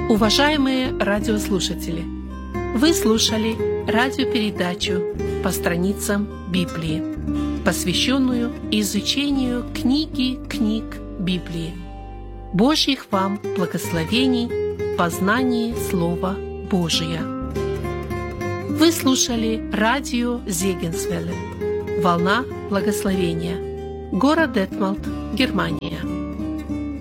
Уважаемые радиослушатели, вы слушали радиопередачу «По страницам Библии», посвященную изучению книг Библии. Божьих вам благословений в познании Слова Божия. Вы слушали радио Зегенсвелле, «Волна благословения», город Детмалт, Германия.